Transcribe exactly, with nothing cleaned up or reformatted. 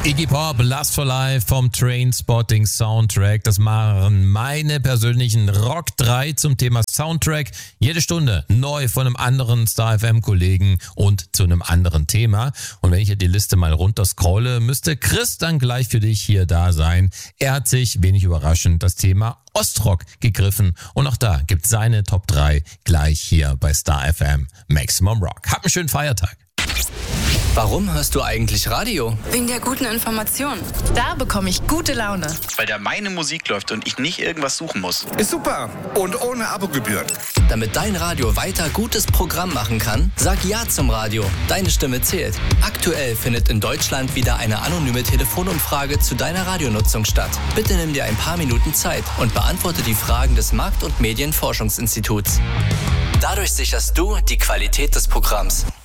Iggy Pop, Lust for Life vom Trainspotting Soundtrack. Das machen meine persönlichen Rock drei zum Thema Soundtrack. Jede Stunde neu von einem anderen Star F M-Kollegen und zu einem anderen Thema. Und wenn ich hier die Liste mal runterscrolle, müsste Chris dann gleich für dich hier da sein. Er hat sich, wenig überraschend, das Thema Ostrock gegriffen. Und auch da gibt's seine Top drei gleich hier bei Star F M Maximum Rock. Hab einen schönen Feiertag. Warum hörst du eigentlich Radio? Wegen der guten Information. Da bekomme ich gute Laune. Weil da meine Musik läuft und ich nicht irgendwas suchen muss. Ist super und ohne Abogebühren. Damit dein Radio weiter gutes Programm machen kann, sag Ja zum Radio. Deine Stimme zählt. Aktuell findet in Deutschland wieder eine anonyme Telefonumfrage zu deiner Radionutzung statt. Bitte nimm dir ein paar Minuten Zeit und beantworte die Fragen des Markt- und Medienforschungsinstituts. Dadurch sicherst du die Qualität des Programms.